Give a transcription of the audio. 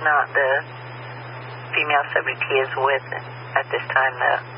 not the female subject he is with at this time, though.